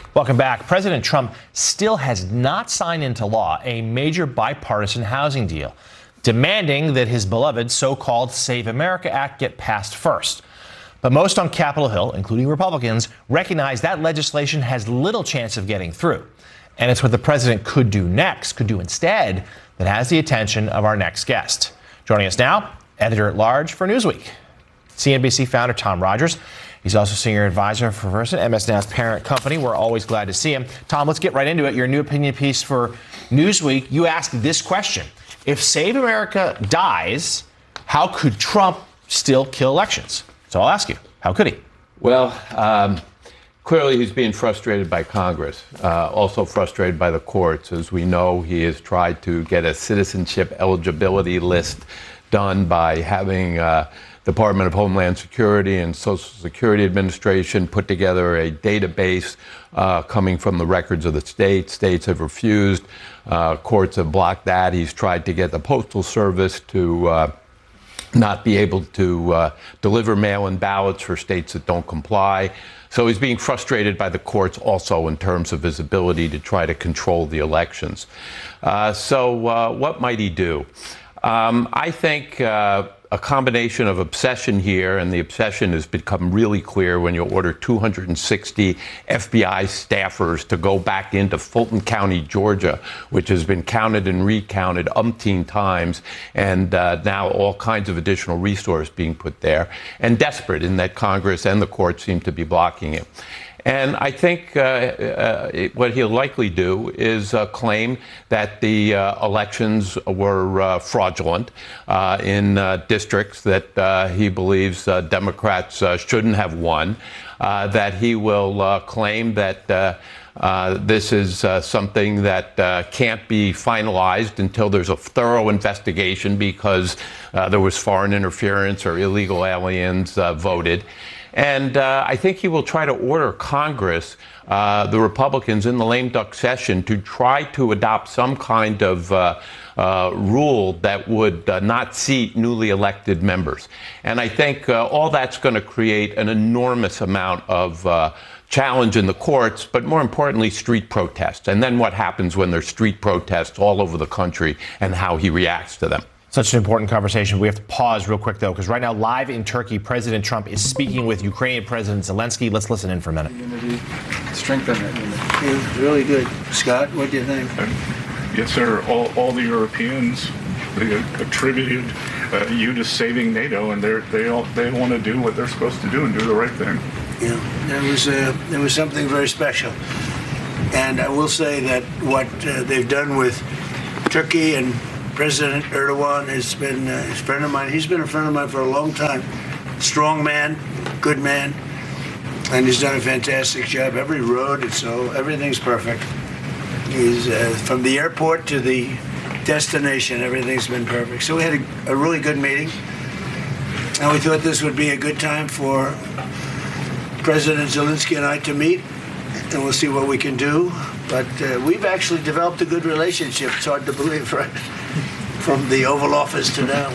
Welcome back. President Trump still has not signed into law a major bipartisan housing deal, demanding that his beloved so-called Save America Act get passed first. But most on Capitol Hill, including Republicans, recognize that legislation has little chance of getting through. And it's what the president could do instead, that has the attention of our next guest. Joining us now, editor-at-large for Newsweek, CNBC founder Tom Rogers. He's also senior advisor for Versant, MS Now's parent company. We're always glad to see him. Tom, let's get right into it. Your new opinion piece for Newsweek. You asked this question. If Save America dies, how could Trump still kill elections? So I'll ask you, how could he? Well, clearly he's being frustrated by Congress, also frustrated by the courts. As we know, he has tried to get a citizenship eligibility list done by having Department of Homeland Security and Social Security Administration put together a database coming from the records of the states. States have refused. Courts have blocked that. He's tried to get the Postal Service to not be able to deliver mail-in ballots for states that don't comply. So he's being frustrated by the courts also in terms of his ability to try to control the elections. So what might he do? I think a combination of obsession here, and the obsession has become really clear when you order 260 FBI staffers to go back into Fulton County, Georgia, which has been counted and recounted umpteen times, and now all kinds of additional resources being put there, and desperate in that Congress and the courts seem to be blocking it. And I think what he'll likely do is claim that the elections were fraudulent in districts that he believes Democrats shouldn't have won, that he will claim that this is something that can't be finalized until there's a thorough investigation because there was foreign interference or illegal aliens voted. And I think he will try to order Congress, the Republicans in the lame duck session, to try to adopt some kind of rule that would not seat newly elected members. And I think all that's going to create an enormous amount of challenge in the courts, but more importantly, street protests. And then what happens when there's street protests all over the country and how he reacts to them. Such an important conversation. We have to pause real quick, though, because right now, live in Turkey, President Trump is speaking with Ukrainian President Zelensky. Let's listen in for a minute. Unity, strengthen that unity. It was really good. Scott, what do you think? Yes, sir. All the Europeans, they attributed you to saving NATO, and they want to do what they're supposed to do and do the right thing. Yeah, there was something very special. And I will say that what they've done with Turkey and President Erdogan has been his friend of mine. He's been a friend of mine for a long time. Strong man, good man, and he's done a fantastic job. Every road, everything's perfect. He's from the airport to the destination, everything's been perfect. So we had a really good meeting, and we thought this would be a good time for President Zelensky and I to meet, and we'll see what we can do. But we've actually developed a good relationship. It's hard to believe, right? From the Oval Office to now,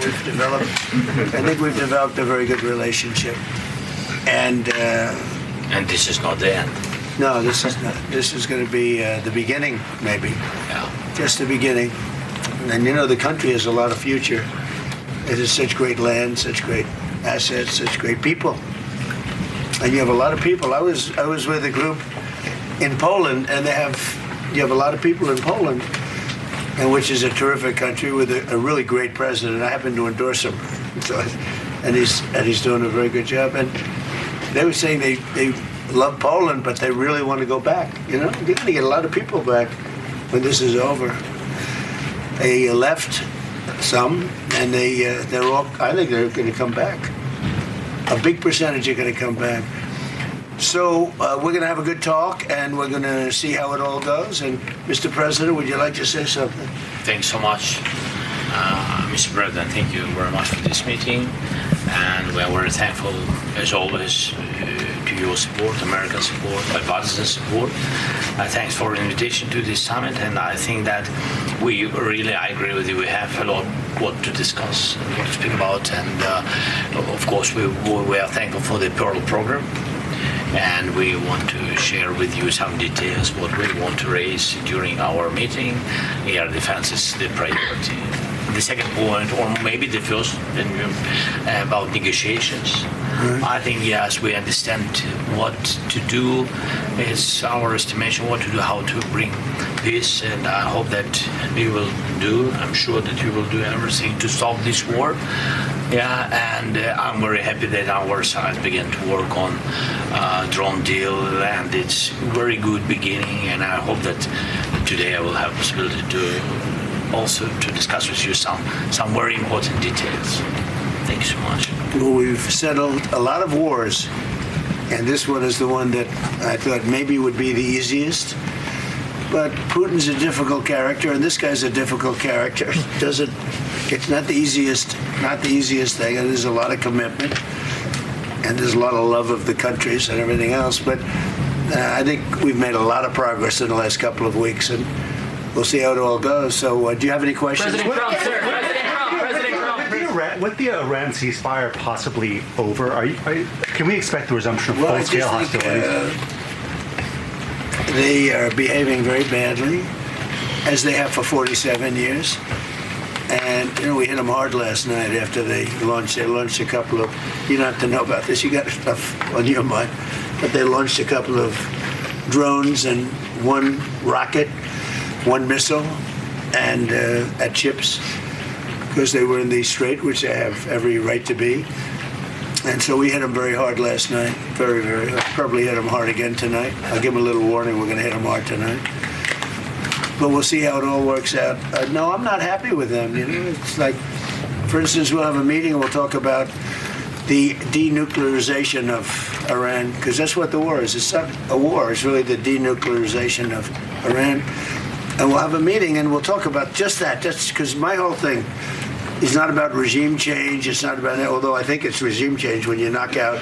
I think we've developed a very good relationship. And this is not the end. No, this is not. This is going to be the beginning, maybe. Yeah. Just the beginning. And you know, the country has a lot of future. It has such great land, such great assets, such great people. And you have a lot of people. I was with a group in Poland, and you have a lot of people in Poland, and which is a terrific country with a really great president. I happen to endorse him, and he's doing a very good job. And they were saying they love Poland, but they really want to go back. You know, they're going to get a lot of people back when this is over. They left some, and they're all. I think they're going to come back. A big percentage are going to come back. So we're going to have a good talk, and we're going to see how it all goes. And Mr. President, would you like to say something? Thanks so much, Mr. President. Thank you very much for this meeting, and we're very thankful, as always, to your support, American support, bipartisan support. Thanks for the invitation to this summit, and I think that I agree with you. We have a lot what to discuss, what to speak about, and of course we are thankful for the Pearl program. and we want to share with you some details what we want to raise during our meeting. Air defense is the priority. The second point, or maybe the first, about negotiations. I think, yes, we understand what to do. It's our estimation what to do, how to bring peace, and I hope that we will do. I'm sure that we will do everything to stop this war. Yeah, and I'm very happy that our side began to work on drone deal, and it's very good beginning. And I hope that today I will have possibility to also to discuss with you some very important details. Thank you so much. Well, we've settled a lot of wars, and this one is the one that I thought maybe would be the easiest. But Putin's a difficult character, and this guy's a difficult character. It's not the easiest thing, and there's a lot of commitment, and there's a lot of love of the countries and everything else. But I think we've made a lot of progress in the last couple of weeks, and we'll see how it all goes. So, do you have any questions? President Trump, sir. President Trump. With the Iran ceasefire possibly over, can we expect the resumption of full-scale hostilities? They are behaving very badly, as they have for 47 years. And, we hit them hard last night after they launched a couple of, you don't have to know about this, you got stuff on your mind, but they launched a couple of drones and one rocket, one missile, and at ships, because they were in the strait, which they have every right to be. And so we hit them very hard last night, very, very hard. Probably hit them hard again tonight. I'll give them a little warning, we're going to hit them hard tonight. But we'll see how it all works out. No, I'm not happy with them. It's like, for instance, we'll have a meeting and we'll talk about the denuclearization of Iran, because that's what the war is. It's not a war, it's really the denuclearization of Iran. And we'll have a meeting and we'll talk about just that, just because my whole thing is not about regime change. It's not about, although I think it's regime change when you knock out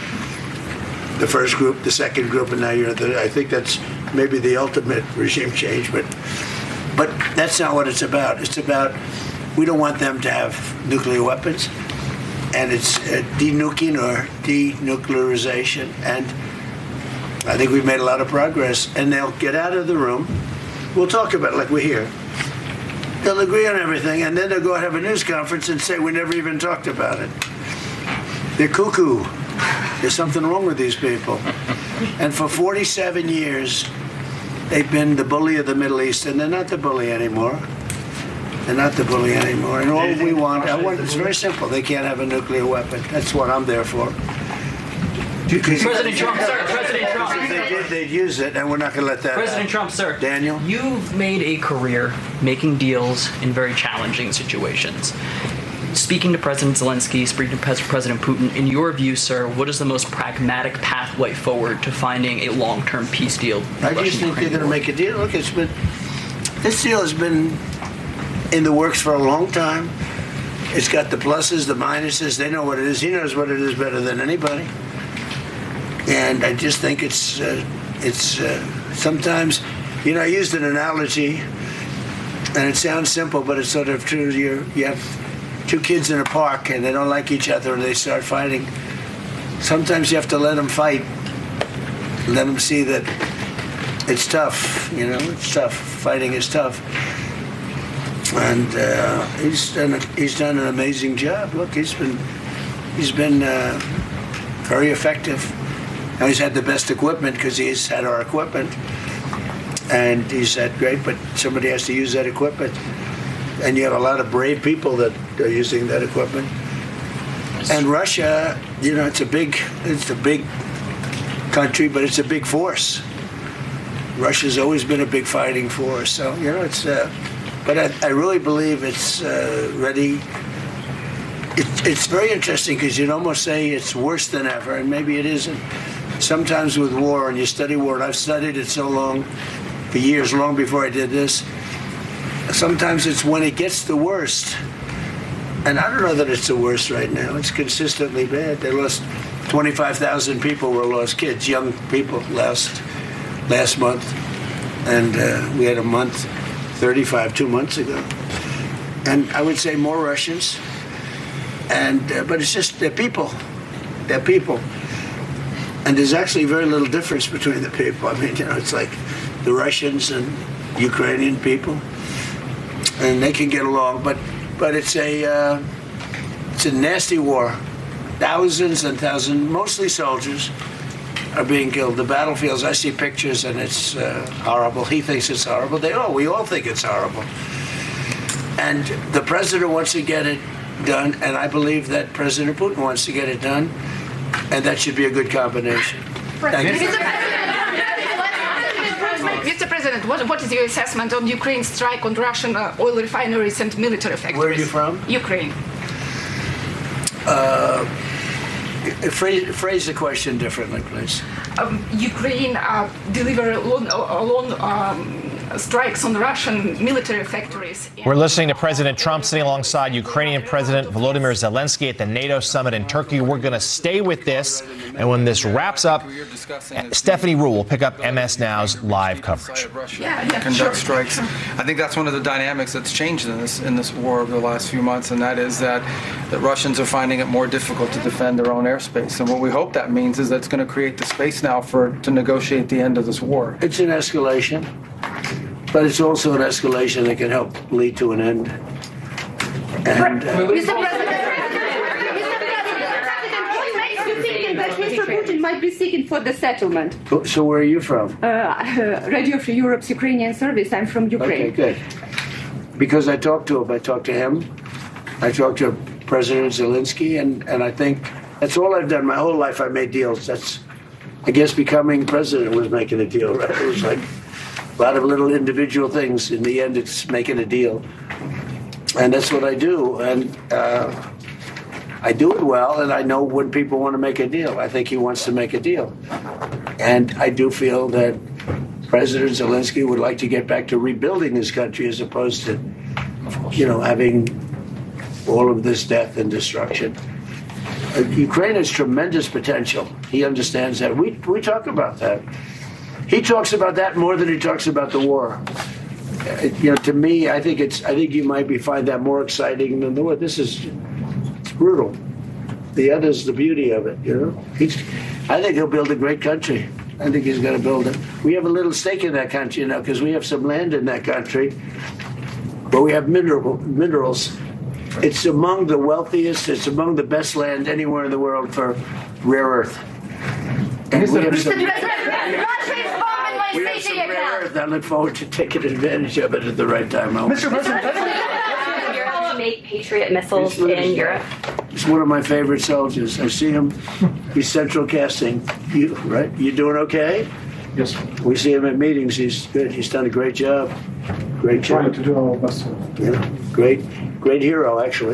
the first group, the second group, and now you're I think that's maybe the ultimate regime change. But that's not what it's about. It's about, we don't want them to have nuclear weapons, and it's denuking or denuclearization. And I think we've made a lot of progress, and they'll get out of the room. We'll talk about it like we're here. They'll agree on everything, and then they'll go and have a news conference and say we never even talked about it. They're cuckoo. There's something wrong with these people. And for 47 years, they've been the bully of the Middle East, and they're not the bully anymore. They're not the bully anymore. And all we want, it's very simple. They can't have a nuclear weapon. That's what I'm there for. President Trump, sir. President Trump. If they did, they'd use it, and we're not going to let that President Trump, sir. Daniel? You've made a career making deals in very challenging situations. Speaking to President Zelensky, speaking to President Putin, in your view, sir, what is the most pragmatic pathway forward to finding a long-term peace deal? I just think they're going to make a deal. Look, this deal has been in the works for a long time. It's got the pluses, the minuses. They know what it is. He knows what it is better than anybody. And I just think it's sometimes, I used an analogy, and it sounds simple, but it's sort of true. You have two kids in a park, and they don't like each other, and they start fighting. Sometimes you have to let them fight, let them see that it's tough. It's tough. Fighting is tough. And he's done an amazing job. Look, he's been very effective. Now he's had the best equipment because he's had our equipment, and he's had great. But somebody has to use that equipment, and you have a lot of brave people that are using that equipment. And Russia, it's a big country, but it's a big force. Russia's always been a big fighting force, so it's. But I really believe it's ready. It's very interesting because you'd almost say it's worse than ever, and maybe it isn't. Sometimes with war, and you study war, and I've studied it so long, for years, long before I did this, sometimes it's when it gets the worst. And I don't know that it's the worst right now. It's consistently bad. They lost 25,000 people were lost, kids, young people, last month. And we had a month, 35, 2 months ago. And I would say more Russians. And but it's just, they're people. They're people. And there's actually very little difference between the people. I mean, it's like the Russians and Ukrainian people, and they can get along. But it's a nasty war. Thousands and thousands, mostly soldiers, are being killed. The battlefields, I see pictures, and it's horrible. He thinks it's horrible. We all think it's horrible. And the president wants to get it done, and I believe that President Putin wants to get it done, and that should be a good combination. Thank you. Mr. President, what is your assessment on Ukraine's strike on Russian oil refineries and military factories? Where are you from? Ukraine. Phrase the question differently, please. Ukraine deliver long strikes on Russian military factories. We're listening to President Trump sitting alongside Ukrainian President Volodymyr Zelensky at the NATO summit in Turkey. We're going to stay with this. And when this wraps up, Stephanie Rule will pick up MS Now's live coverage. Conduct strikes. I think that's one of the dynamics that's changed in this war over the last few months, and that is that the Russians are finding it more difficult to defend their own airspace. And what we hope that means is that it's going to create the space now to negotiate the end of this war. It's an escalation, but it's also an escalation that can help lead to an end. And Mr. President, what makes you think that Mr. Putin might be seeking for the settlement? So where are you from? Radio Free Europe's Ukrainian service. I'm from Ukraine. Okay, good. Because I talked to him. I talked to him. I talked to President Zelensky, and I think that's all I've done. My whole life I made deals. That's, I guess, becoming president was making a deal, right? It was like a lot of little individual things. In the end, it's making a deal. And that's what I do. And I do it well, and I know when people want to make a deal. I think he wants to make a deal. And I do feel that President Zelensky would like to get back to rebuilding his country as opposed to, having all of this death and destruction. Ukraine has tremendous potential. He understands that. We talk about that. He talks about that more than he talks about the war. To me, I think you might find that more exciting than the war. It's brutal. The other's the beauty of it. I think he'll build a great country. I think he's going to build it. We have a little stake in that country now because we have some land in that country, but we have minerals. It's among the wealthiest. It's among the best land anywhere in the world for rare earth. And we have some rare earth. I look forward to taking advantage of it at the right time. Mr. President, Europe to make Patriot missiles in Europe. He's one of my favorite soldiers. I see him. He's central casting. Right? You doing okay? Yes. We see him at meetings. He's good. He's done a great job. Great job. Trying to do our best. Yeah. Great hero, actually.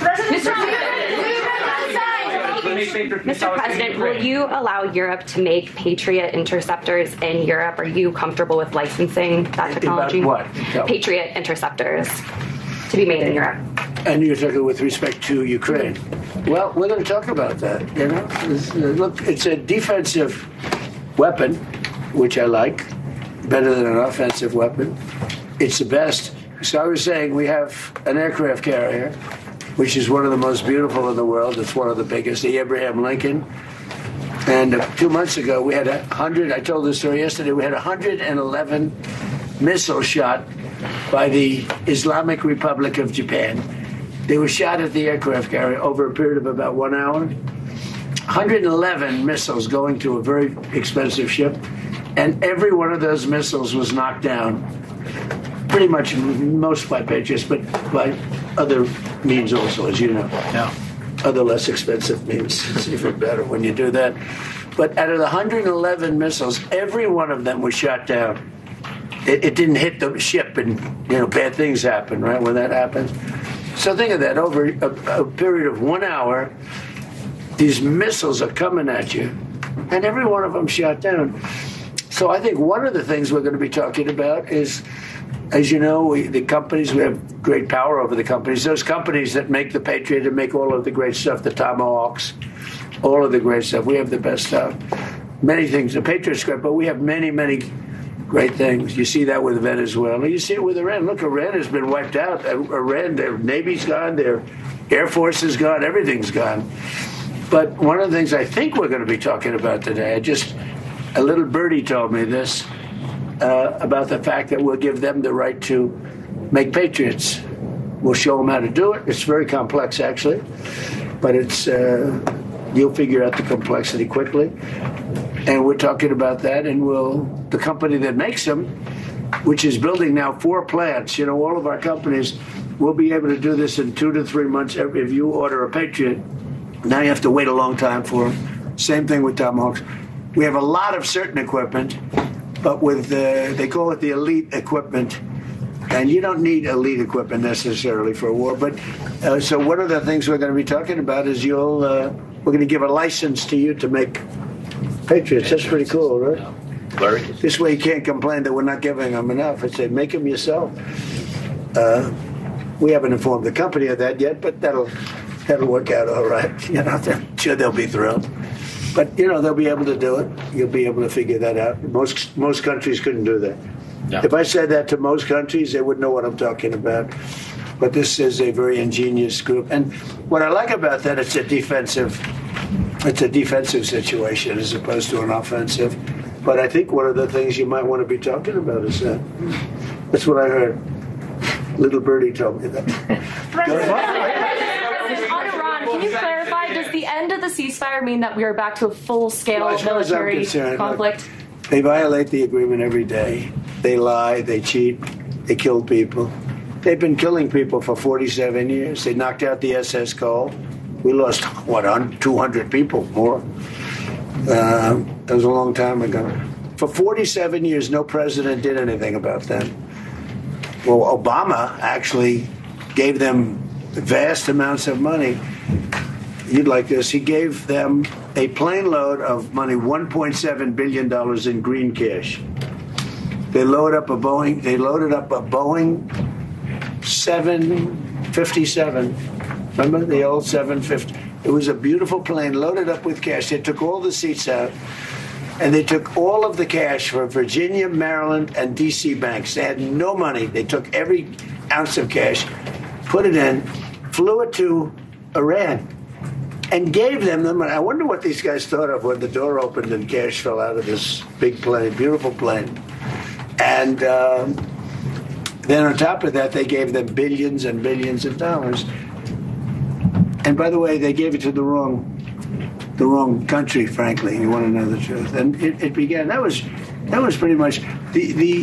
Mr. President, will you allow Europe to make Patriot interceptors in Europe? Are you comfortable with licensing that technology? About what? Patriot interceptors to be made in Europe. And you're talking with respect to Ukraine. Well, we're going to talk about that. Look, it's a defensive weapon, which I like, better than an offensive weapon. It's the best. So I was saying we have an aircraft carrier, which is one of the most beautiful in the world. It's one of the biggest, the Abraham Lincoln. And 2 months ago, we had 100, I told this story yesterday, we had 111 missiles shot by the Islamic Republic of Japan. They were shot at the aircraft carrier over a period of about 1 hour. 111 missiles going to a very expensive ship, and every one of those missiles was knocked down. Pretty much most by Patriots, but by other means also, as you know. Yeah. Other less expensive means. It's even better when you do that. But out of the 111 missiles, every one of them was shot down. It didn't hit the ship, and bad things happen, right, when that happens. So think of that. Over a period of 1 hour, these missiles are coming at you, and every one of them shot down. So I think one of the things we're going to be talking about is, as you know, the companies, we have great power over the companies. Those companies that make the Patriot and make all of the great stuff, the Tomahawks, all of the great stuff. We have the best stuff. Many things. The Patriot's great, but we have many, many great things. You see that with Venezuela. You see it with Iran. Look, Iran has been wiped out. Iran, their Navy's gone, their Air Force is gone, everything's gone. But one of the things I think we're going to be talking about today, a little birdie told me this, about the fact that we'll give them the right to make patriots. We'll show them how to do it. It's very complex, actually, but you'll figure out the complexity quickly. And we're talking about that, and the company that makes them, which is building now 4 plants, all of our companies will be able to do this in 2 to 3 months. If you order a Patriot, now you have to wait a long time for them. Same thing with Tomahawks. We have a lot of certain equipment, but they call it the elite equipment. And you don't need elite equipment necessarily for a war. But so one of the things we're going to be talking about is we're going to give a license to you to make Patriots. That's pretty cool, right? Very. This way you can't complain that we're not giving them enough. I say, make them yourself. We haven't informed the company of that yet, but that'll work out all right. I'm sure they'll be thrilled. But, they'll be able to do it. You'll be able to figure that out. Most countries couldn't do that. Yeah. If I said that to most countries, they wouldn't know what I'm talking about. But this is a very ingenious group. And what I like about that, it's a defensive situation as opposed to an offensive. But I think one of the things you might want to be talking about is that. That's what I heard. Little birdie told me that. On Iran, can you clarify, does the end of the ceasefire mean that we are back to a full-scale military conflict? They violate the agreement every day. They lie, they cheat, they kill people. They've been killing people for 47 years. They knocked out the SS Cole. We lost, 200 people more. That was a long time ago. For 47 years, no president did anything about them. Well, Obama actually gave them vast amounts of money. You'd like this. He gave them a plane load of money, $1.7 billion in green cash. They loaded up a Boeing 757. Remember the old 750? It was a beautiful plane loaded up with cash. They took all the seats out, and they took all of the cash for Virginia, Maryland, and D.C. banks. They had no money. They took every ounce of cash, put it in, flew it to Iran, and gave them the money. I wonder what these guys thought of when the door opened and cash fell out of this big plane, beautiful plane. And then on top of that, they gave them billions and billions of dollars. And by the way, they gave it to the wrong country, frankly. You want to know the truth. And it began. That was pretty much the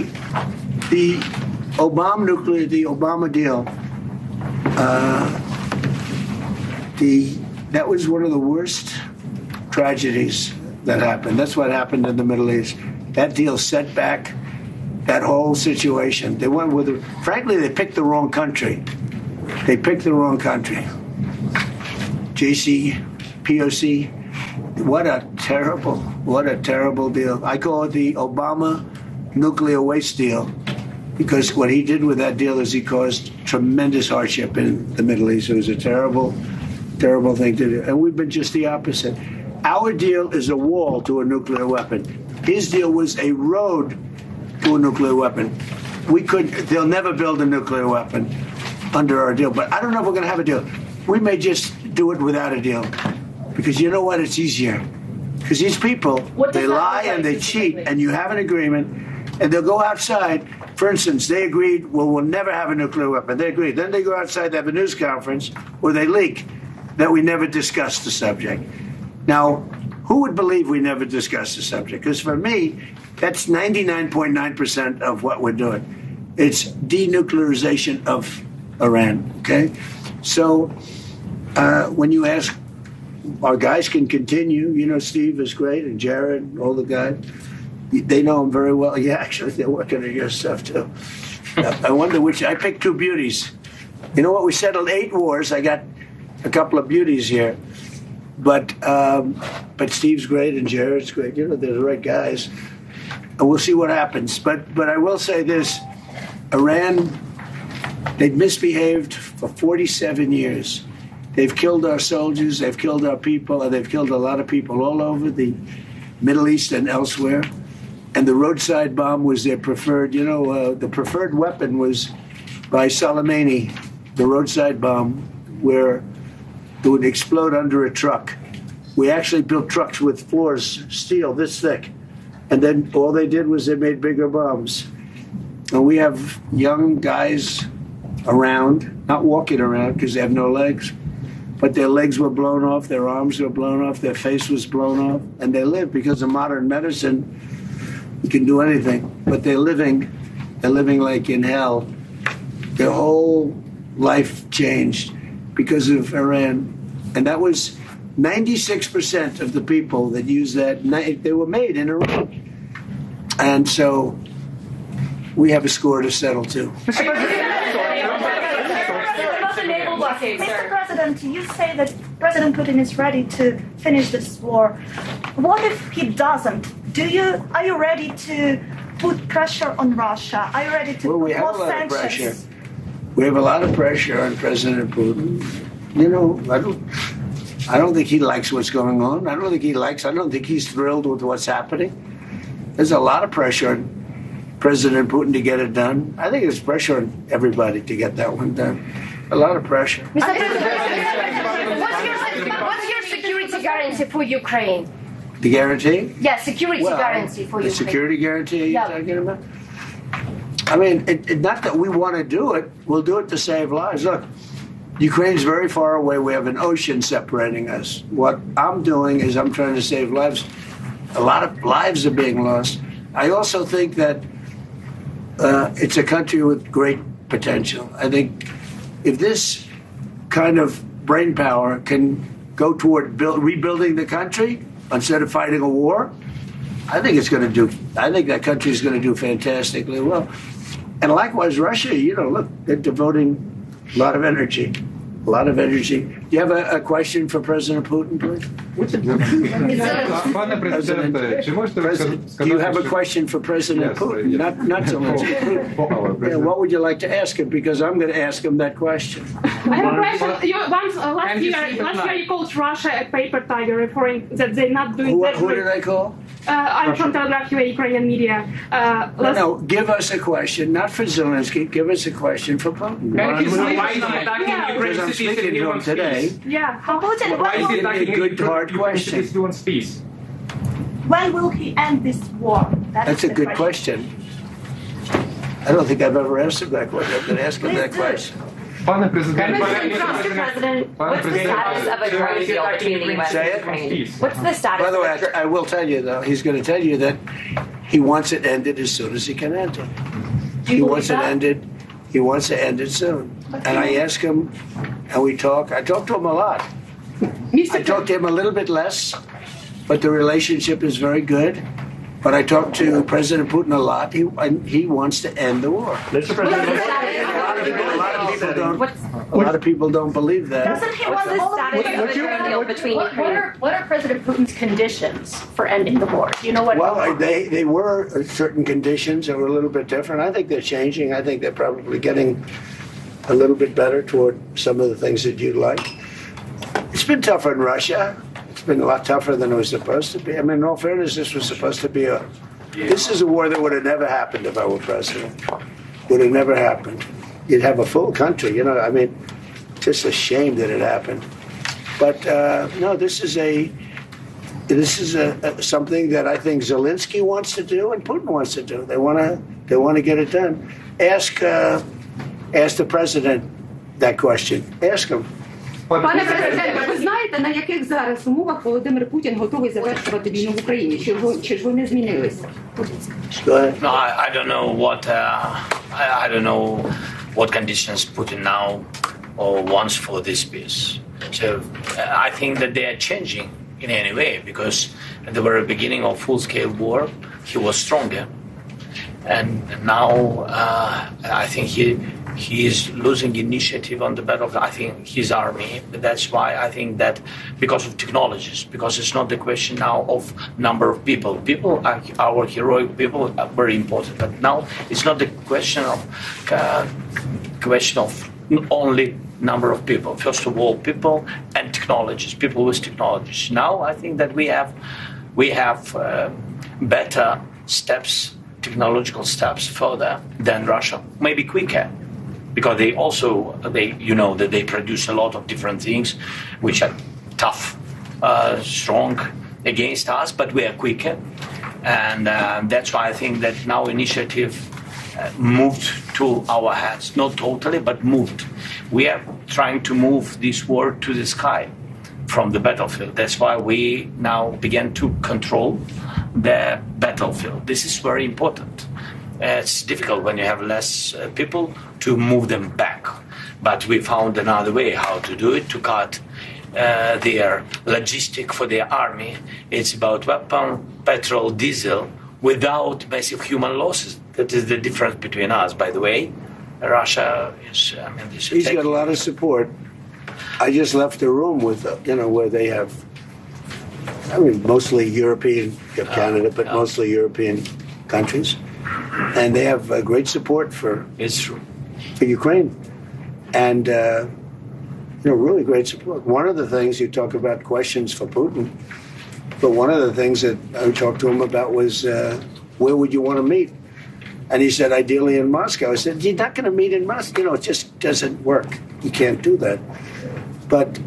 Obama deal. That was one of the worst tragedies that happened. That's what happened in the Middle East. That deal set back that whole situation. They went with frankly, they picked the wrong country. They picked the wrong country. POC. What a terrible deal. I call it the Obama nuclear waste deal, because what he did with that deal is he caused tremendous hardship in the Middle East. It was a terrible, terrible thing to do. And we've been just the opposite. Our deal is a wall to a nuclear weapon. His deal was a road to a nuclear weapon. They'll never build a nuclear weapon under our deal, but I don't know if we're going to have a deal. We may just do it without a deal, because you know what? It's easier. Because these people, they lie and they cheat, and you have an agreement, and they'll go outside. For instance, they agreed, well, we'll never have a nuclear weapon. They agreed. Then they go outside, they have a news conference where they leak that we never discussed the subject. Now, who would believe we never discussed the subject? Because for me, that's 99.9% of what we're doing. It's denuclearization of Iran, okay? So when you ask, our guys can continue. You know, Steve is great, and Jared, all the guys. They know him very well. Yeah, actually, they're working on your stuff, too. I wonder which. I picked two beauties. You know what? We settled 8 wars. I got a couple of beauties here. But Steve's great, and Jared's great. You know, they're the right guys. And we'll see what happens. But I will say this. Iran, they've misbehaved for 47 years. They've killed our soldiers, they've killed our people, and they've killed a lot of people all over the Middle East and elsewhere. And the roadside bomb was their preferred, the preferred weapon was by Soleimani, the roadside bomb, where it would explode under a truck. We actually built trucks with floors, steel this thick. And then all they did was they made bigger bombs. And we have young guys around, not walking around because they have no legs, but their legs were blown off, their arms were blown off, their face was blown off, and they live because of modern medicine. You can do anything, but they're living like in hell. Their whole life changed because of Iran. And that was 96% of the people that used that, they were made in Iran. And so we have a score to settle too. Mr. President, you say that President Putin is ready to finish this war. What if he doesn't? Are you ready to put pressure on Russia? Are you ready to put more sanctions? We have a lot of pressure on President Putin. You know, I don't think he likes what's going on. I don't think he's thrilled with what's happening. There's a lot of pressure on President Putin to get it done. I think there's pressure on everybody to get that one done. A lot of pressure. Mr. President, what's your security guarantee for Ukraine? The guarantee? Yeah, security guarantee for Ukraine. The security guarantee you're talking about? I mean, not that we want to do it. We'll do it to save lives. Look, Ukraine's very far away. We have an ocean separating us. What I'm doing is I'm trying to save lives. A lot of lives are being lost. I also think that it's a country with great potential. I think if this kind of brain power can go toward rebuilding the country instead of fighting a war, I think that country is going to do fantastically well. And likewise, Russia, look, they're devoting a lot of energy. Do you have a question for President Putin, please? Do you have a question for President Putin? Not Zelensky. Yeah, what would you like to ask him? Because I'm going to ask him that question. I have a question. Last year you called Russia a paper tiger, referring that they're not doing that. Who did I call? I'm from Telegraph UA, Ukrainian media. No, give us a question, not for Zelensky. Give us a question for Putin. Because I'm speaking to him today. Yeah, Putin, Why is it a good, hard question? When will he end this war? That's a good question. I don't think I've ever asked him that question. I'm going to ask him that question. Mr. President, what's the status of a drone deal between the U.S. and Ukraine? What's the status? By the way, I will tell you, though, he's going to tell you that he wants it ended as soon as he can end it. He wants it ended. He wants to end it soon. And I ask him, and we talk. I talk to him a lot. I talk to him a little bit less, but the relationship is very good. But I talk to President Putin a lot. He wants to end the war. Mr. President, a lot of people don't believe that. Doesn't he want the status of a drone deal between Ukraine? What are President Putin's conditions for ending the war? Do you know what? Well, they were certain conditions that were a little bit different. I think they're changing. I think they're probably getting a little bit better toward some of the things that you'd like. It's been tougher in Russia. It's been a lot tougher than it was supposed to be. I mean, in all fairness, this was supposed to be this is a war that would have never happened if I were president. Would have never happened. You'd have a full country, I mean, just a shame that it happened. But no, this is something that I think Zelensky wants to do and Putin wants to do. They want to get it done. Ask the president that question. Ask him. Пане президенте, ви знаєте, на яких зараз умовах Володимир Путін готовий завершувати війну в Україні? Чи ж вони змінилися? No, I don't know I don't know what conditions Putin now wants for this peace. So I think that they are changing in any way, because at the very beginning of full-scale war, he was stronger, and now I think he is losing initiative on the battlefield. I think his army. That's why I think that because of technologies, because it's not the question now of number of people. People, our heroic people, are very important. But now it's not the question of only number of people. First of all, people and technologies. People with technologies. Now I think that we have better steps, technological steps further than Russia. Maybe quicker. Because they produce a lot of different things which are tough strong against us, but we are quicker. And that's why I think that now initiative moved to our hands. Not totally, but moved. We are trying to move this war to the sky from the battlefield. That's why we now begin to control the battlefield. This is very important. It's difficult when you have less people to move them back. But we found another way how to do it, to cut their logistic for their army. It's about weapon, petrol, diesel, without massive human losses. That is the difference between us, by the way. Russia is, he's got a lot of support. I just left a room with, where they have, mostly European, you have Canada, but mostly European countries. And they have great support for Ukraine. And, really great support. One of the things, you talk about questions for Putin, but one of the things that I talked to him about was, where would you want to meet? And he said, ideally in Moscow. I said, you're not going to meet in Moscow. It just doesn't work. You can't do that. But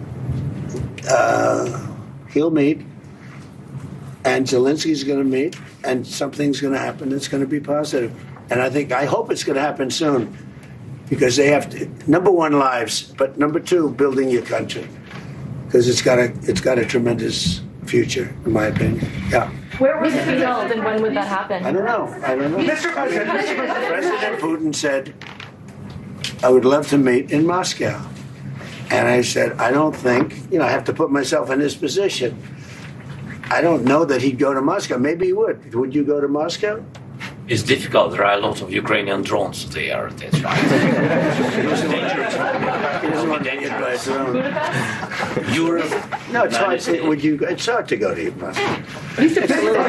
he'll meet, and Zelensky's going to meet, and something's going to happen that's going to be positive. And I hope it's going to happen soon, because they have to, number one, lives, but number two, building your country, because it's got a tremendous future, in my opinion. Yeah. Where was it held, and when would that happen? I don't know. Mr. President, President Putin said, I would love to meet in Moscow. And I said, I don't think, I have to put myself in his position. I don't know that he'd go to Moscow. Maybe he would. Would you go to Moscow? It's difficult. There are a lot of Ukrainian drones there. That's right. He doesn't want to get by a drone. Europe. No, it's hard. It's hard to go to Moscow. Mr.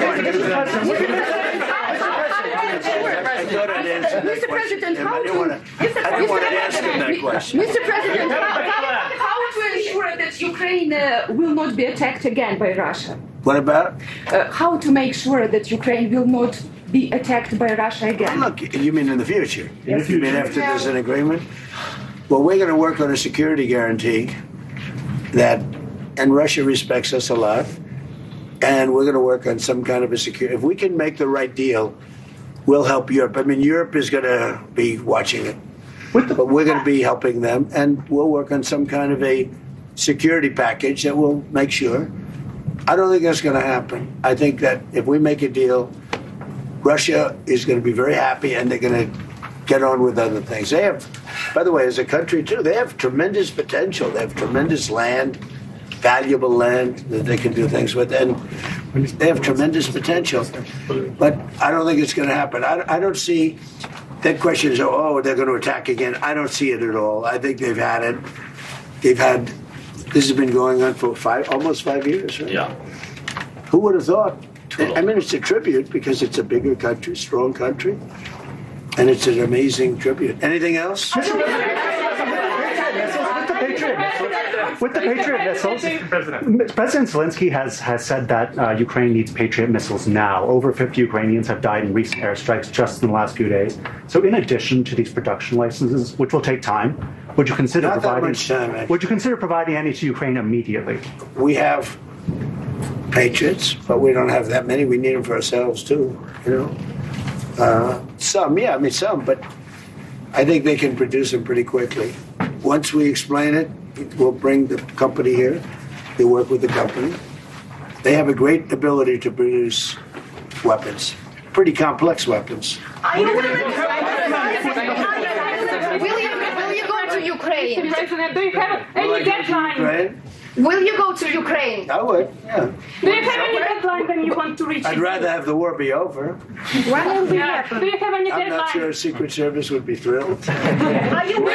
President, how I didn't want to ask him that question. Mr. President, how to ensure that Ukraine will not be attacked again by Russia? What about? How to make sure that Ukraine will not be attacked by Russia again? Look, you mean in the future? Yes. You mean after there's an agreement? Well, we're going to work on a security guarantee and Russia respects us a lot, and we're going to work on some kind of a security. If we can make the right deal, we'll help Europe. Europe is going to be watching it, but we're going to be helping them, and we'll work on some kind of a security package that will make sure. I don't think that's going to happen. I think that if we make a deal, Russia is going to be very happy, and they're going to get on with other things. They have, by the way, as a country too, they have tremendous potential. They have tremendous land, valuable land that they can do things with, and they have tremendous potential. But I don't think it's going to happen. I don't see that question is, they're going to attack again. I don't see it at all. I think they've had it. This has been going on for almost 5 years, right? Yeah. Who would have thought? It's a tribute because it's a bigger country, strong country, and it's an amazing tribute. Anything else? With the Patriot missiles, President Zelensky has said that Ukraine needs Patriot missiles now. Over 50 Ukrainians have died in recent airstrikes just in the last few days. So in addition to these production licenses, which will take time, would you consider providing any to Ukraine immediately? We have Patriots, but we don't have that many. We need them for ourselves too, Some, but I think they can produce them pretty quickly. Once we explain it, we'll bring the company here. They work with the company. They have a great ability to produce weapons, pretty complex weapons. Will you go to Ukraine? President, do you have any deadline? Will you go to Ukraine? I would, yeah. Do you have any deadline when you want to reach? I'd rather have the war be over. When will it happen? Do you have any deadline? I'm not sure Secret Service would be thrilled. Are you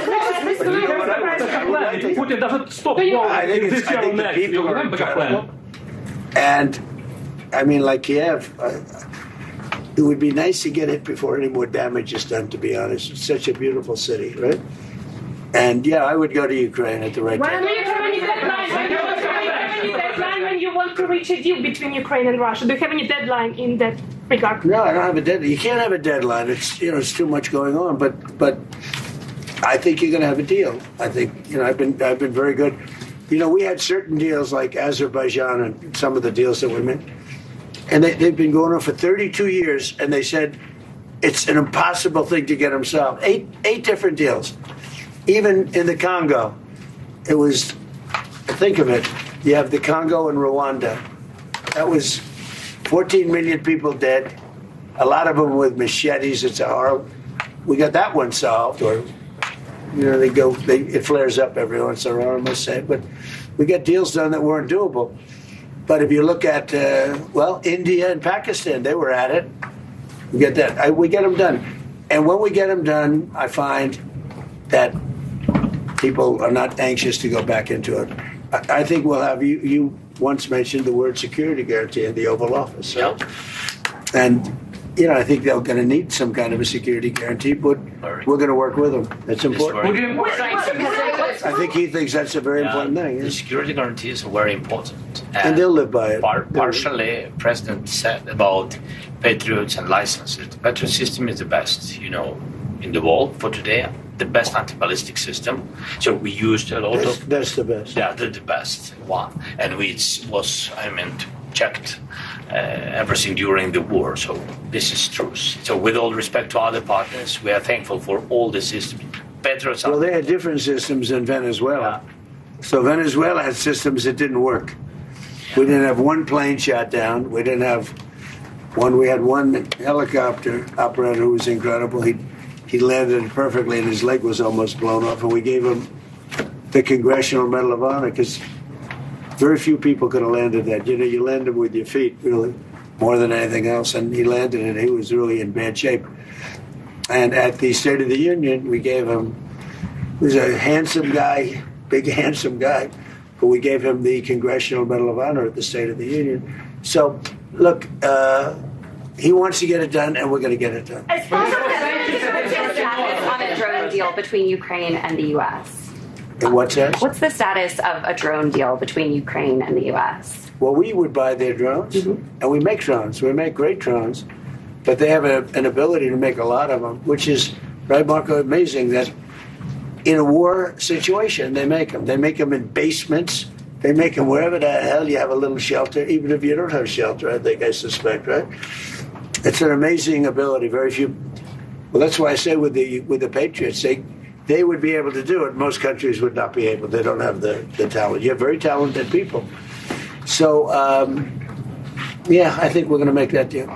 Putin doesn't stop war. I think the people are incredible. And, like Kiev, it would be nice to get it before any more damage is done, to be honest. It's such a beautiful city, right? And, I would go to Ukraine at the right time. Do you have any deadline? When you want to reach a deal between Ukraine and Russia? Do you have any deadline in that regard? No, I don't have a deadline. You can't have a deadline. It's it's too much going on. But I think you're going to have a deal. I think I've been very good. we had certain deals like Azerbaijan and some of the deals that we made, and they've been going on for 32 years, and they said it's an impossible thing to get them solved. Eight different deals. Even in the Congo, it was, think of it, you have the Congo and Rwanda. That was 14 million people dead, a lot of them with machetes. It's a horrible. We got that one solved, or it flares up every once in a while, I must say. But we got deals done that weren't doable. But if you look at India and Pakistan, they were at it. We get that. We get them done, and when we get them done, I find that people are not anxious to go back into it. I think we'll have you once mentioned the word security guarantee in the Oval Office. So. And, I think they're going to need some kind of a security guarantee, but we're going to work with them. That's important. I think he thinks that's a very important thing. The security guarantees are very important. And they'll live by it. Partially, President said about Patriots and licenses. The Patriot system is the best, in the world for today. The best anti-ballistic system. So we used a lot of... That's the best. Yeah, the best one. And which was, checked everything during the war. So this is true. So with all respect to other partners, we are thankful for all the systems. Well, they had different systems in Venezuela. Yeah. So Venezuela had systems that didn't work. We didn't have one plane shot down. We didn't have one. We had one helicopter operator who was incredible. He landed it perfectly, and his leg was almost blown off. And we gave him the Congressional Medal of Honor because very few people could have landed that. You land them with your feet, really, more than anything else. And he landed it. He was really in bad shape. And at the State of the Union, we gave him, he was a handsome guy, big handsome guy, but we gave him the Congressional Medal of Honor at the State of the Union. So, look, he wants to get it done, and we're going to get it done. What's the status on a drone deal between Ukraine and the U.S.? In what sense? What's the status of a drone deal between Ukraine and the U.S.? Well, we would buy their drones, and we make drones. We make great drones. But they have an ability to make a lot of them, which is, right, Marco, amazing that in a war situation, they make them. They make them in basements. They make them wherever the hell you have a little shelter, even if you don't have shelter, I suspect, right? It's an amazing ability. Very few. Well, that's why I say with the Patriots, they would be able to do it. Most countries would not be able. They don't have the talent. You have very talented people. So, I think we're going to make that deal.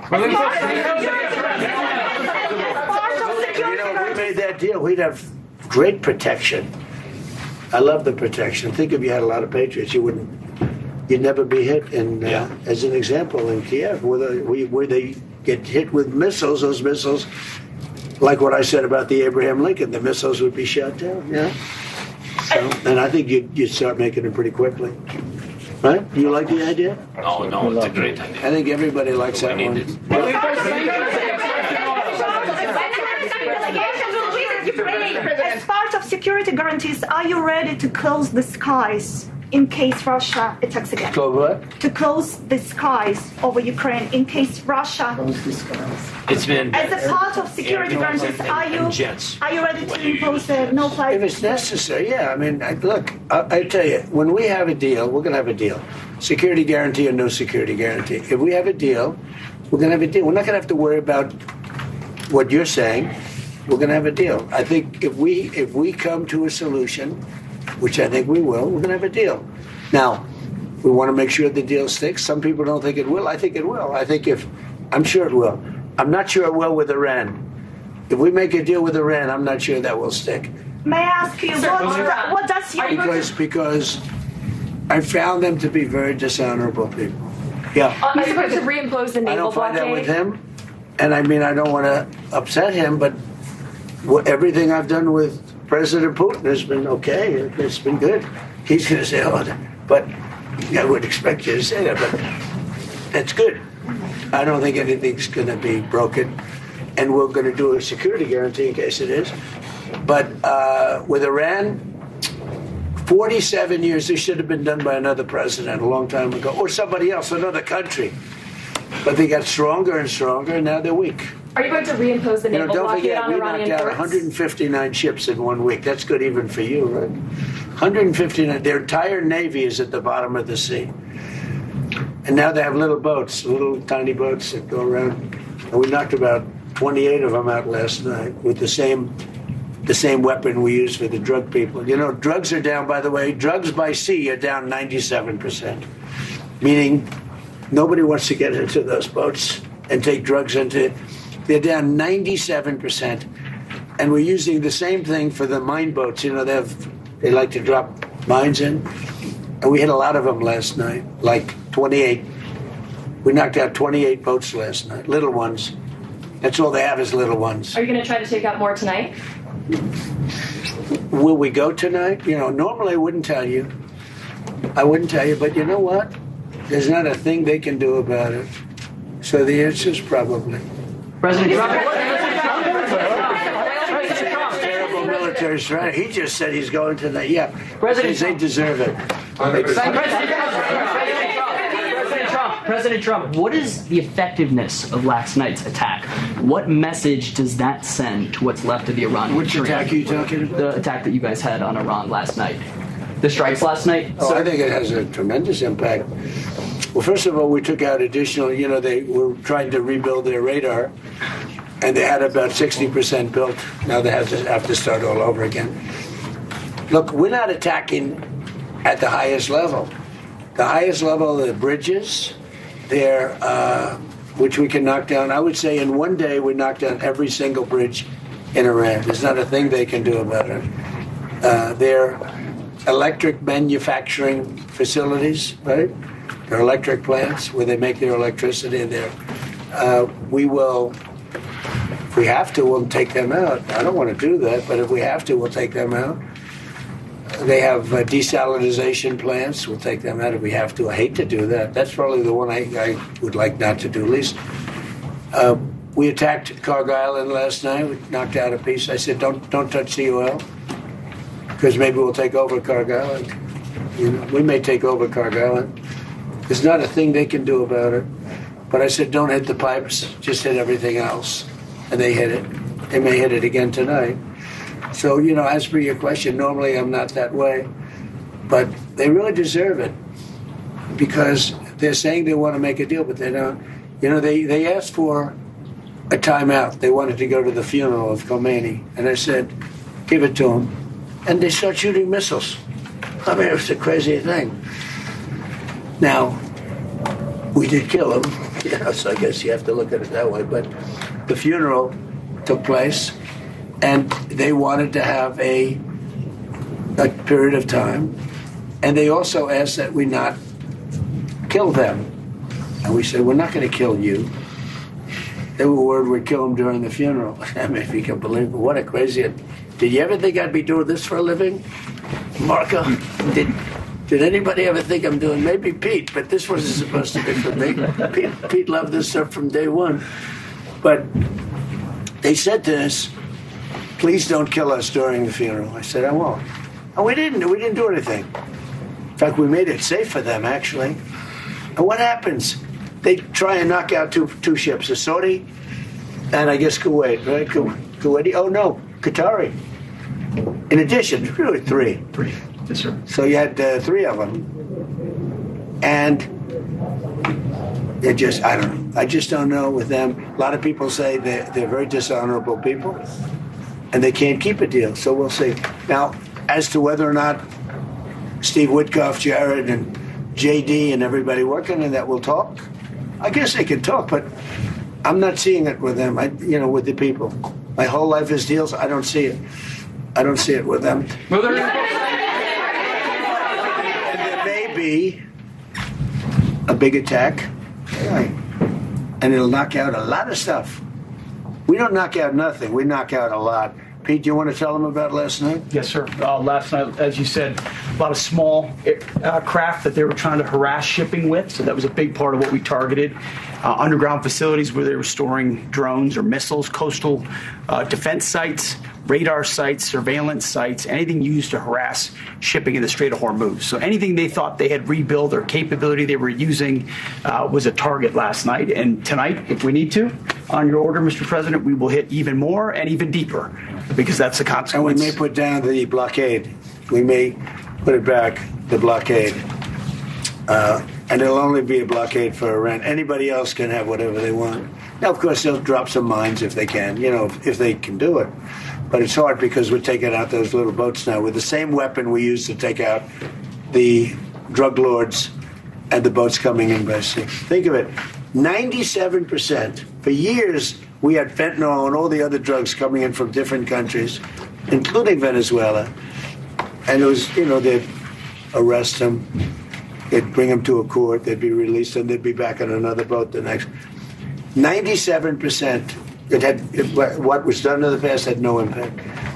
If we made that deal, we'd have great protection. I love the protection. Think if you had a lot of Patriots, you'd never be hit. And as an example, in Kiev, where they get hit with missiles, those missiles, like what I said about the Abraham Lincoln, the missiles would be shot down. Yeah. So, and I think you'd start making them pretty quickly. Right? You like the idea? No, it's a great idea. I think everybody likes that one. As part of security guarantees, are you ready to close the skies in case Russia attacks again? Close what? To close the skies over Ukraine in case Russia. It's been as a part of security guarantees. Are you ready to impose a no-fly? If it's necessary, yeah. I mean, look, I tell you, when we have a deal, we're going to have a deal. Security guarantee or no security guarantee. If we have a deal, we're going to have a deal. We're not going to have to worry about what you're saying. We're going to have a deal. I think if we come to a solution, which I think we will, we're going to have a deal. Now, we want to make sure the deal sticks. Some people don't think it will. I think it will. I'm sure it will. I'm not sure it will with Iran. If we make a deal with Iran, I'm not sure that will stick. May I ask you, what does your... Because I found them to be very dishonorable people. Yeah. Are you going to reimpose the naval blockade? I don't find that with him. And I mean, I don't want to upset him, but everything I've done with President Putin has been okay. It's been good. He's going to say, but I would expect you to say that, but that's good. I don't think anything's going to be broken, and we're going to do a security guarantee in case it is. But with Iran, 47 years, this should have been done by another president a long time ago, or somebody else, another country. But they got stronger and stronger, and now they're weak. Are you going to reimpose the naval blockade on Iranian knocked out ports? 159 ships in 1 week. That's good even for you, right? 159. Their entire navy is at the bottom of the sea. And now they have little boats, little tiny boats that go around. And we knocked about 28 of them out last night with the same weapon we use for the drug people. You know, drugs are down, by the way, drugs by sea are down 97%. Meaning nobody wants to get into those boats and take drugs into it. They're down 97%. And we're using the same thing for the mine boats. You know, they like to drop mines in. And we hit a lot of them last night, like 28. We knocked out 28 boats last night, little ones. That's all they have is little ones. Are you going to try to take out more tonight? Will we go tonight? You know, normally I wouldn't tell you. But you know what? There's not a thing they can do about it. So the answer is probably. President Trump. Terrible military strategy. He just said he's going tonight. Yeah, President they deserve it. President Trump, what is the effectiveness of last night's attack? What message does that send to what's left of the Iranian Which attack are you talking about? The attack that you guys had on Iran last night. The strikes last night? Oh, I think it has a tremendous impact. Well, first of all, we took out additional, you know, they were trying to rebuild their radar, and they had about 60% built. Now they have to start all over again. Look, we're not attacking at the highest level. The highest level are the bridges, which we can knock down. I would say in one day we knocked down every single bridge in Iran. There's not a thing they can do about it. Their electric manufacturing facilities, right? Their electric plants where they make their electricity there. We will, if we have to, we'll take them out. I don't want to do that, but if we have to, we'll take them out. They have desalinization plants. We'll take them out if we have to. I hate to do that. That's probably the one I would like not to do least. We attacked Cargill Island last night. We knocked out a piece. I said, don't touch the oil, because maybe we'll take over Cargill Island. You know, we may take over Cargill Island. There's not a thing they can do about it. But I said, don't hit the pipes. Just hit everything else. And they hit it. They may hit it again tonight. So, you know, as for your question, normally I'm not that way. But they really deserve it. Because they're saying they want to make a deal, but they don't. You know, they asked for a timeout. They wanted to go to the funeral of Khomeini. And I said, give it to them. And they start shooting missiles. I mean, it was a crazy thing. Now, we did kill him, you know, so I guess you have to look at it that way. But the funeral took place, and they wanted to have a period of time. And they also asked that we not kill them. And we said, we're not going to kill you. They were worried we'd kill him during the funeral. I mean, if you can believe it, what a crazy... Did you ever think I'd be doing this for a living? Marco, did anybody ever think I'm doing... Maybe Pete, but this wasn't supposed to be for me. Pete loved this stuff from day one. But they said to us, please don't kill us during the funeral. I said, I won't. And we didn't do anything. In fact, we made it safe for them, actually. And what happens? They try and knock out two ships, a Saudi and I guess Kuwait, right? Kuwaiti? Oh, no, Qatari. In addition, really three. Three, yes, sir. So you had three of them. And they're just, I don't know. I just don't know with them. A lot of people say they're very dishonorable people, and they can't keep a deal. So we'll see. Now, as to whether or not Steve Witkoff, Jared, and JD and everybody working in that will talk, I guess they can talk, but I'm not seeing it with them, with the people. My whole life is deals. I don't see it. I don't see it with them. Well, there may be a big attack, and it'll knock out a lot of stuff. We don't knock out nothing. We knock out a lot. Pete, do you want to tell them about last night? Yes, sir. Last night, as you said, a lot of small craft that they were trying to harass shipping with. So that was a big part of what we targeted. Underground facilities where they were storing drones or missiles, coastal defense sites, radar sites, surveillance sites, anything used to harass shipping in the Strait of Hormuz. So anything they thought they had rebuilt or capability they were using was a target last night. And tonight, if we need to, on your order, Mr. President, we will hit even more and even deeper, because that's the consequence. And we may put down the blockade. We may put it back, the blockade. And it'll only be a blockade for Iran. Anybody else can have whatever they want. Now, of course, they'll drop some mines if they can, if they can do it. But it's hard because we're taking out those little boats now with the same weapon we used to take out the drug lords and the boats coming in by sea. Think of it, 97%. For years, we had fentanyl and all the other drugs coming in from different countries, including Venezuela. And it was, they'd arrest them, they'd bring them to a court, they'd be released, and they'd be back on another boat the next. 97%. What was done in the past had no impact.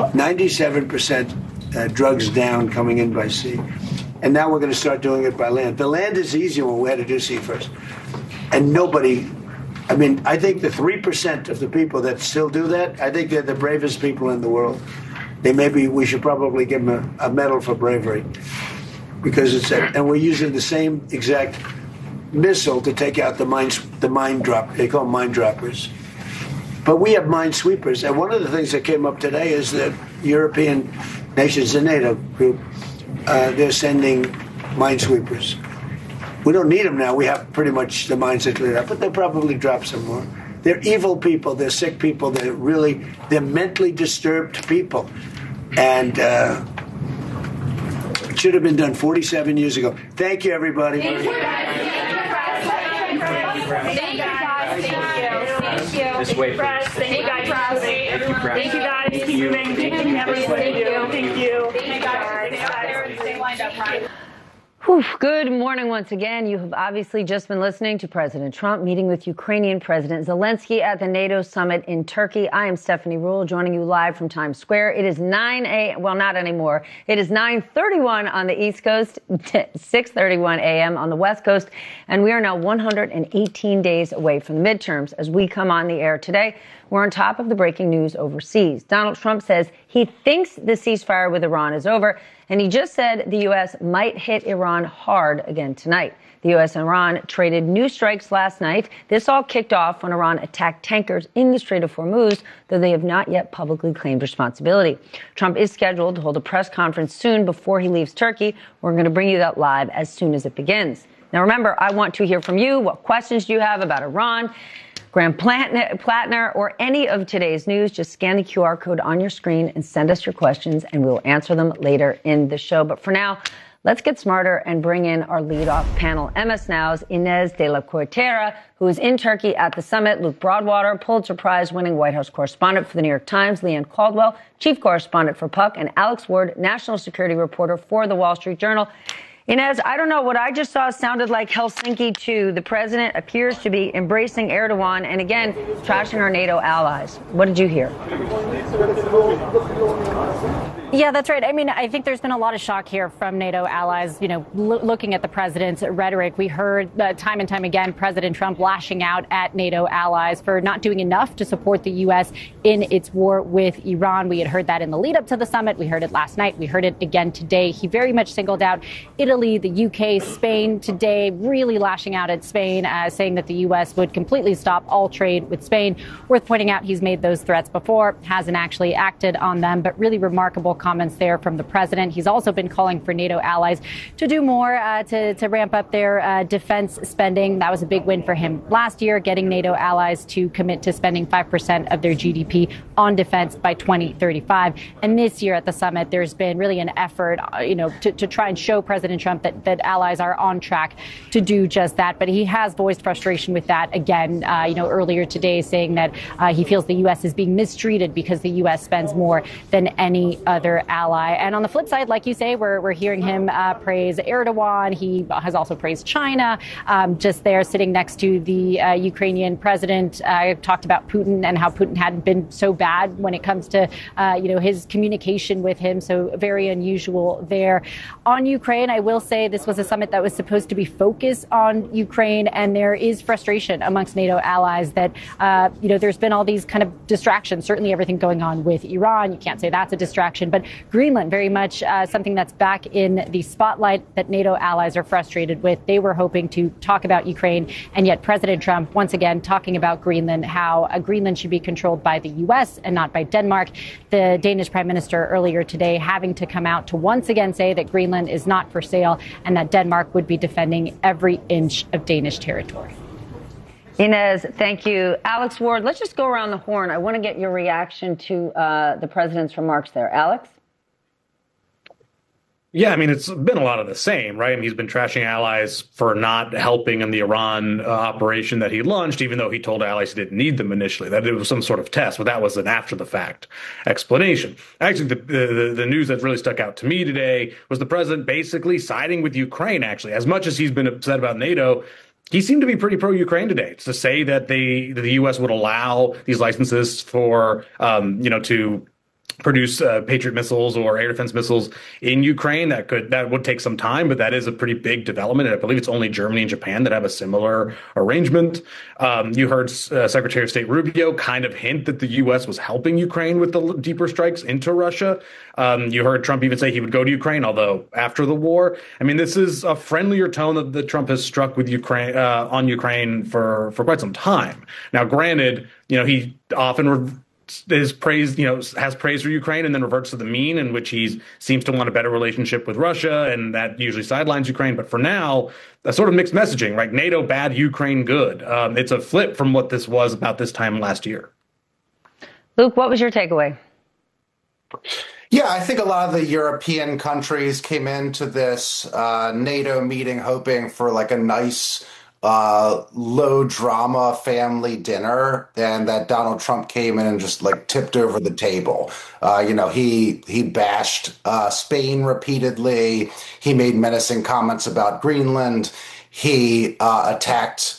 97% drugs down coming in by sea. And now we're going to start doing it by land. The land is easier when we had to do sea first. And nobody, I think the 3% of the people that still do that, I think they're the bravest people in the world. We should probably give them a medal for bravery. Because and we're using the same exact missile to take out they call them mine droppers. But we have minesweepers, and one of the things that came up today is that European nations, the NATO group, they're sending minesweepers. We don't need them now. We have pretty much the mines that cleared up, but they'll probably drop some more. They're evil people. They're sick people. They're mentally disturbed people. And it should have been done 47 years ago. Thank you, everybody. Thank you, guys. Thank you, guys. Thank you. Just wait, please. Thank you, guys. Thank you, Press. Thank you, guys. Keep moving. Thank you. Thank you. Thank you. Thank you, guys. Stay lined up, right? Good morning once again. You have obviously just been listening to President Trump meeting with Ukrainian President Zelensky at the NATO summit in Turkey. I am Stephanie Ruhle, joining you live from Times Square. It is 9 a.m. Well, not anymore. It is 9:31 on the East Coast, 6:31 a.m. on the West Coast, and we are now 118 days away from the midterms. As we come on the air today, we're on top of the breaking news overseas. Donald Trump says he thinks the ceasefire with Iran is over, and he just said the U.S. might hit Iran hard again tonight. The U.S. and Iran traded new strikes last night. This all kicked off when Iran attacked tankers in the Strait of Hormuz, though they have not yet publicly claimed responsibility. Trump is scheduled to hold a press conference soon before he leaves Turkey. We're going to bring you that live as soon as it begins. Now, remember, I want to hear from you. What questions do you have about Iran, Graham Plattner, or any of today's news? Just scan the QR code on your screen and send us your questions, and we'll answer them later in the show. But for now, let's get smarter and bring in our lead-off panel. MS Now's Inez de la Cortera, who is in Turkey at the summit, Luke Broadwater, Pulitzer Prize-winning White House correspondent for the New York Times, Leanne Caldwell, chief correspondent for Puck, and Alex Ward, national security reporter for the Wall Street Journal. Inez, I don't know, what I just saw sounded like Helsinki 2. The president appears to be embracing Erdogan and, again, trashing our NATO allies. What did you hear? Yeah, that's right. I mean, I think there's been a lot of shock here from NATO allies, looking at the president's rhetoric. We heard time and time again President Trump lashing out at NATO allies for not doing enough to support the U.S. in its war with Iran. We had heard that in the lead up to the summit. We heard it last night. We heard it again today. He very much singled out Italy, the UK, Spain today, really lashing out at Spain, saying that the U.S. would completely stop all trade with Spain. Worth pointing out, he's made those threats before, hasn't actually acted on them, but really remarkable comments there from the president. He's also been calling for NATO allies to do more to ramp up their defense spending. That was a big win for him last year, getting NATO allies to commit to spending 5% of their GDP on defense by 2035. And this year at the summit, there's been really an effort, to try and show President Trump that allies are on track to do just that. But he has voiced frustration with that again, earlier today, saying that he feels the U.S. is being mistreated because the U.S. spends more than any other other ally. And on the flip side, like you say, we're hearing him praise Erdogan. He has also praised China. Just there sitting next to the Ukrainian president, talked about Putin and how Putin hadn't been so bad when it comes to, his communication with him. So very unusual there. On Ukraine, I will say this was a summit that was supposed to be focused on Ukraine. And there is frustration amongst NATO allies that, there's been all these kind of distractions, certainly everything going on with Iran. You can't say that's a distraction, but Greenland, very much something that's back in the spotlight that NATO allies are frustrated with. They were hoping to talk about Ukraine, and yet President Trump, once again, talking about Greenland, how Greenland should be controlled by the U.S. and not by Denmark. The Danish Prime Minister earlier today having to come out to once again say that Greenland is not for sale and that Denmark would be defending every inch of Danish territory. Inez, thank you. Alex Ward, let's just go around the horn. I want to get your reaction to the president's remarks there. Alex? Yeah, I mean, it's been a lot of the same, right? I mean, he's been trashing allies for not helping in the Iran operation that he launched, even though he told allies he didn't need them initially, that it was some sort of test, but that was an after-the-fact explanation. Actually, the news that really stuck out to me today was the president basically siding with Ukraine, actually. As much as he's been upset about NATO, he seemed to be pretty pro-Ukraine today. To say that the U.S. would allow these licenses for, to produce Patriot missiles or air defense missiles in Ukraine, that would take some time, but that is a pretty big development. And I believe it's only Germany and Japan that have a similar arrangement. You heard Secretary of State Rubio kind of hint that the U.S. was helping Ukraine with the deeper strikes into Russia. You heard Trump even say he would go to Ukraine, although after the war. I mean, this is a friendlier tone that Trump has struck with Ukraine on Ukraine for quite some time. Now, granted, he often has praise for Ukraine and then reverts to the mean, in which he seems to want a better relationship with Russia, and that usually sidelines Ukraine. But for now, a sort of mixed messaging, right? NATO bad, Ukraine good. It's a flip from what this was about this time last year. Luke, what was your takeaway? Yeah, I think a lot of the European countries came into this NATO meeting hoping for like a nice low drama family dinner, and that Donald Trump came in and just like tipped over the table. He bashed Spain repeatedly. He made menacing comments about Greenland. He attacked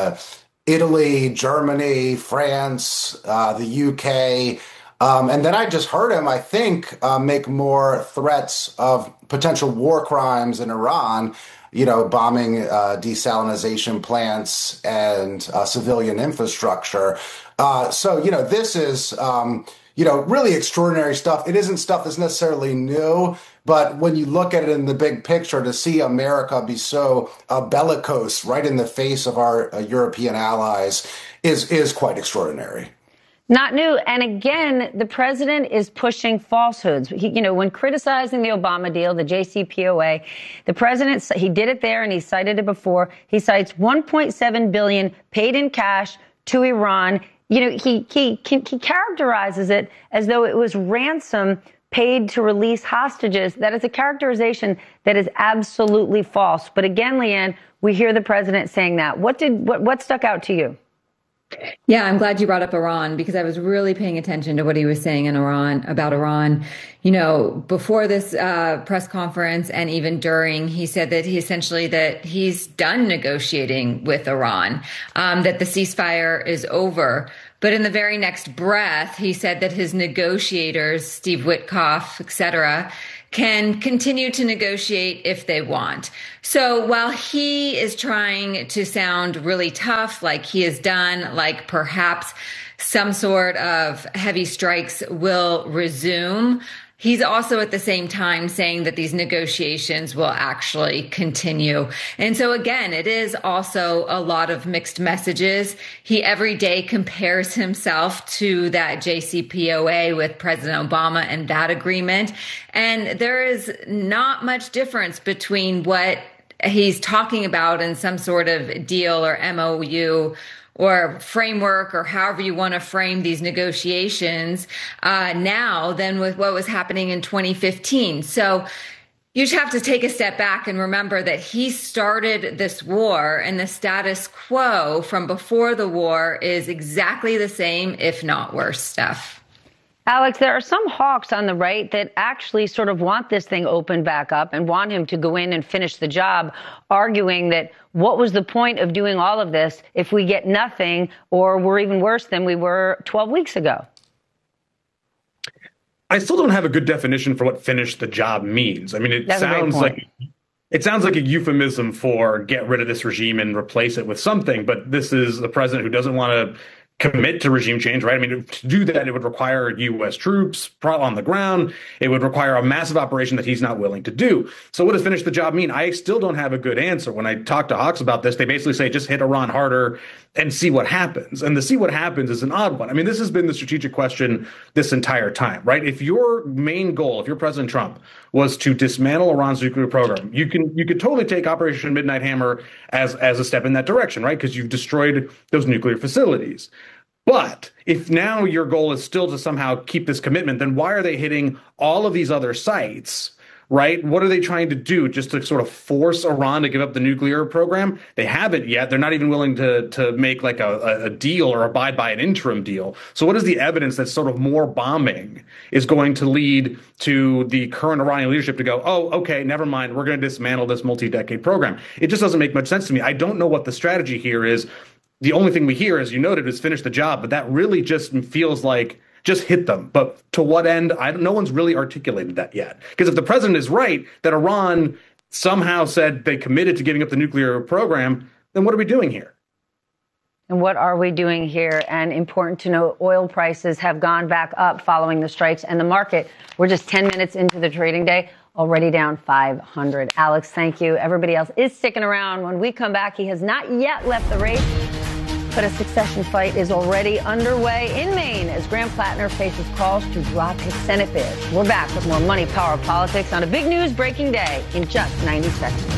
Italy, Germany, France, the UK. And then I just heard him, I think, make more threats of potential war crimes in Iran, bombing desalination plants and civilian infrastructure. So this is, really extraordinary stuff. It isn't stuff that's necessarily new, but when you look at it in the big picture, to see America be so bellicose right in the face of our European allies is quite extraordinary. Not new. And again, the president is pushing falsehoods. When criticizing the Obama deal, the JCPOA, the president, he did it there and he cited it before. He cites $1.7 billion paid in cash to Iran. He characterizes it as though it was ransom paid to release hostages. That is a characterization that is absolutely false. But again, Leanne, we hear the president saying that. What stuck out to you? Yeah, I'm glad you brought up Iran, because I was really paying attention to what he was saying about Iran. Before this press conference and even during, he said that he's done negotiating with Iran, that the ceasefire is over. But in the very next breath, he said that his negotiators, Steve Witkoff, et cetera, can continue to negotiate if they want. So while he is trying to sound really tough, like he has done, like perhaps some sort of heavy strikes will resume, he's also at the same time saying that these negotiations will actually continue. And so again, it is also a lot of mixed messages. He every day compares himself to that JCPOA with President Obama and that agreement. And there is not much difference between what he's talking about in some sort of deal or MOU or framework, or however you want to frame these negotiations now than with what was happening in 2015. So you just have to take a step back and remember that he started this war, and the status quo from before the war is exactly the same, if not worse, Steph. Alex, there are some hawks on the right that actually sort of want this thing opened back up and want him to go in and finish the job, arguing that what was the point of doing all of this if we get nothing or we're even worse than we were 12 weeks ago? I still don't have a good definition for what finish the job means. I mean, it sounds like a euphemism for get rid of this regime and replace it with something. But this is a president who doesn't want to commit to regime change, right? I mean, to do that, it would require U.S. troops on the ground. It would require a massive operation that he's not willing to do. So what does finish the job mean? I still don't have a good answer. When I talk to hawks about this, they basically say just hit Iran harder and see what happens. And the see what happens is an odd one. I mean, this has been the strategic question this entire time, right? If your main goal, if you're President Trump, was to dismantle Iran's nuclear program, you could totally take Operation Midnight Hammer as a step in that direction, right? Because you've destroyed those nuclear facilities. But if now your goal is still to somehow keep this commitment, then why are they hitting all of these other sites, right? What are they trying to do? Just to sort of force Iran to give up the nuclear program? They haven't yet. They're not even willing to make like a deal or abide by an interim deal. So what is the evidence that sort of more bombing is going to lead to the current Iranian leadership to go, oh, okay, never mind, we're going to dismantle this multi-decade program? It just doesn't make much sense to me. I don't know what the strategy here is. The only thing we hear, as you noted, is finish the job. But that really just feels like just hit them. But to what end? No one's really articulated that yet. Because if the president is right that Iran somehow said they committed to giving up the nuclear program, then what are we doing here? And what are we doing here? And important to note, oil prices have gone back up following the strikes, and the market, we're just 10 minutes into the trading day, already down 500. Alex, thank you. Everybody else is sticking around. When we come back, he has not yet left the race, but a succession fight is already underway in Maine as Graham Plattner faces calls to drop his Senate bid. We're back with more Money, Power, Politics on a big news breaking day in just 90 seconds.